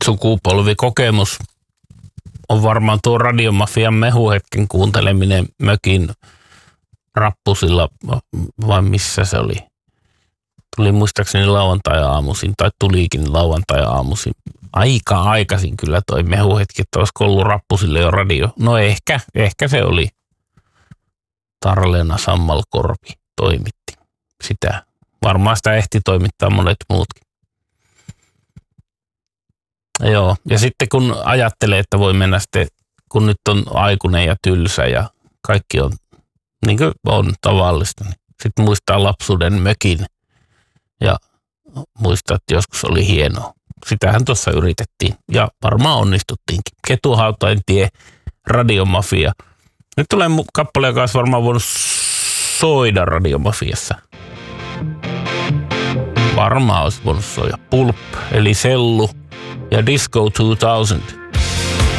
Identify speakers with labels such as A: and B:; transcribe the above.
A: sukupolvikokemus on varmaan tuo Radiomafian mehuhetken kuunteleminen mökin rappusilla, vai missä se oli? Tuli muistaakseni lauantai-aamuisin, tai tulikin lauantai-aamuisin. Aika aikaisin kyllä toi mehuhetki, että olisiko ollut rappusille jo radio. No ehkä se oli. Tarleena Sammalkorpi toimitti sitä. Varmaan sitä ehti toimittaa monet muutkin. Joo, ja sitten kun ajattelee, että voi mennä sitten, kun nyt on aikuinen ja tylsä ja kaikki on niin kuin on tavallista, niin sitten muistaa lapsuuden mökin ja muistaa, että joskus oli hienoa. Sitähän tuossa yritettiin ja varmaan onnistuttiinkin. Ketuhautain tie, Radiomafia. Nyt tulee kappale, joka olisi varmaan voinut soida Radiomafiassa. Varmaan olisi voinut soida Pulp, eli Sellu ja Disco 2000.